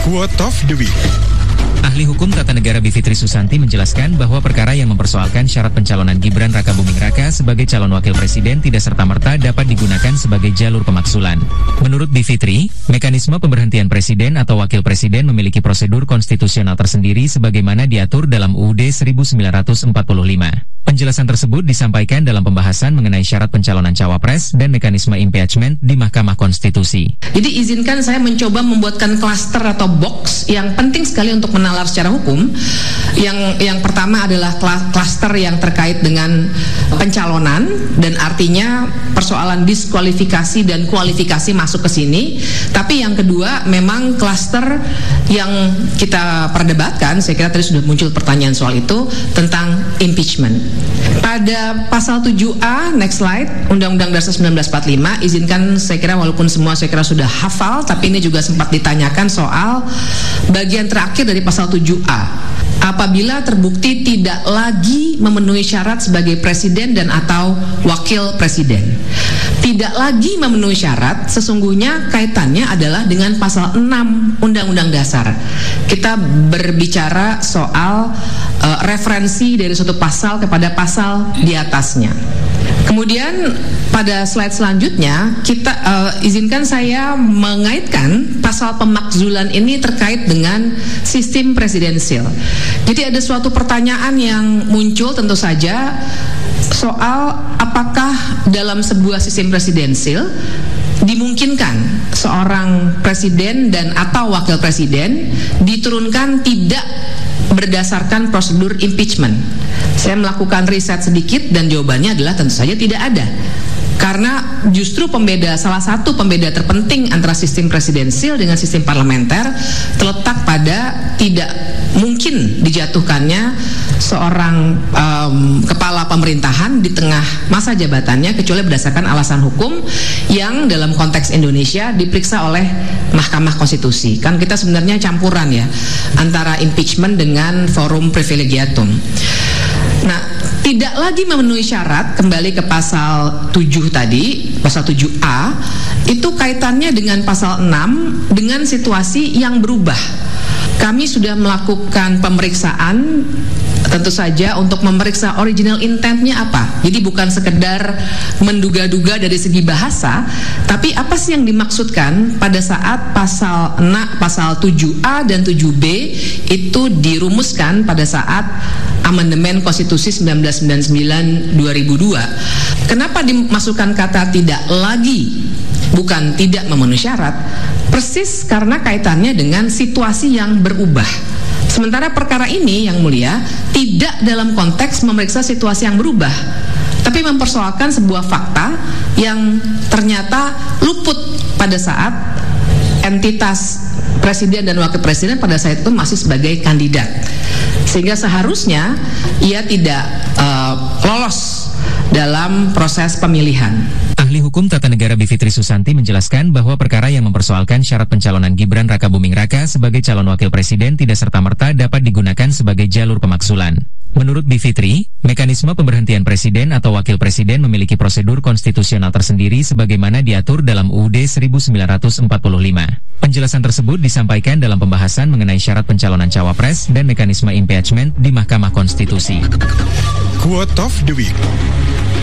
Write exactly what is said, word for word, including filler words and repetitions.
Quote of the Week. Ahli Hukum Tata Negara Bivitri Susanti menjelaskan bahwa perkara yang mempersoalkan syarat pencalonan Gibran Rakabuming Raka sebagai calon wakil presiden tidak serta-merta dapat digunakan sebagai jalur pemaksulan. Menurut Bivitri, mekanisme pemberhentian presiden atau wakil presiden memiliki prosedur konstitusional tersendiri sebagaimana diatur dalam U U D seribu sembilan ratus empat puluh lima. Penjelasan tersebut disampaikan dalam pembahasan mengenai syarat pencalonan cawapres dan mekanisme impeachment di Mahkamah Konstitusi. Jadi izinkan saya mencoba membuatkan klaster atau box yang penting sekali untuk menalar secara hukum. Yang yang pertama adalah klaster yang terkait dengan pencalonan, dan artinya persoalan diskualifikasi dan kualifikasi masuk ke sini. Tapi yang kedua memang klaster yang kita perdebatkan, saya kira tadi sudah muncul pertanyaan soal itu, tentang impeachment. Pada pasal tujuh A, next slide, Undang-Undang Dasar seribu sembilan ratus empat puluh lima, izinkan saya kira walaupun semua saya kira sudah hafal, tapi ini juga sempat ditanyakan soal bagian terakhir dari pasal tujuh A. Apabila terbukti tidak lagi memenuhi syarat sebagai presiden dan atau wakil presiden. Tidak lagi memenuhi syarat, sesungguhnya kaitannya adalah dengan pasal enam Undang-Undang Dasar. Kita berbicara soal uh, referensi dari suatu pasal kepada pasal di atasnya. Kemudian pada slide selanjutnya kita uh, izinkan saya mengaitkan pasal pemakzulan ini terkait dengan sistem presidensil. Jadi ada suatu pertanyaan yang muncul tentu saja soal apakah dalam sebuah sistem presidensil dimungkinkan seorang presiden dan atau wakil presiden diturunkan tidak berdasarkan prosedur impeachment. Saya melakukan riset sedikit dan jawabannya adalah tentu saja tidak ada. Karena justru pembeda, salah satu pembeda terpenting antara sistem presidensil dengan sistem parlementer terletak pada tidak mungkin dijatuhkannya seorang um, kepala pemerintahan di tengah masa jabatannya kecuali berdasarkan alasan hukum yang dalam konteks Indonesia diperiksa oleh Mahkamah Konstitusi. Kan kita sebenarnya campuran ya antara impeachment dengan forum privilegiatum. Nah, tidak lagi memenuhi syarat, kembali ke pasal tujuh tadi, pasal tujuh A, itu kaitannya dengan pasal enam dengan situasi yang berubah. Kami sudah melakukan pemeriksaan tentu saja untuk memeriksa original intentnya apa. Jadi bukan sekedar menduga-duga dari segi bahasa, tapi apa sih yang dimaksudkan pada saat pasal enam, pasal tujuh A dan tujuh B itu dirumuskan pada saat amandemen Konstitusi seribu sembilan ratus sembilan puluh sembilan dua ribu dua. Kenapa dimasukkan kata tidak lagi, bukan tidak memenuhi syarat? Persis karena kaitannya dengan situasi yang berubah. Sementara perkara ini yang mulia tidak dalam konteks memeriksa situasi yang berubah, tapi mempersoalkan sebuah fakta yang ternyata luput pada saat entitas presiden dan wakil presiden pada saat itu masih sebagai kandidat, sehingga seharusnya ia tidak uh, lolos dalam proses pemilihan. Ahli Hukum Tata Negara Bivitri Susanti menjelaskan bahwa perkara yang mempersoalkan syarat pencalonan Gibran Rakabuming Raka sebagai calon wakil presiden tidak serta-merta dapat digunakan sebagai jalur pemaksulan. Menurut Bivitri, mekanisme pemberhentian presiden atau wakil presiden memiliki prosedur konstitusional tersendiri sebagaimana diatur dalam U U D seribu sembilan ratus empat puluh lima. Penjelasan tersebut disampaikan dalam pembahasan mengenai syarat pencalonan cawapres dan mekanisme impeachment di Mahkamah Konstitusi. Quote of the Week.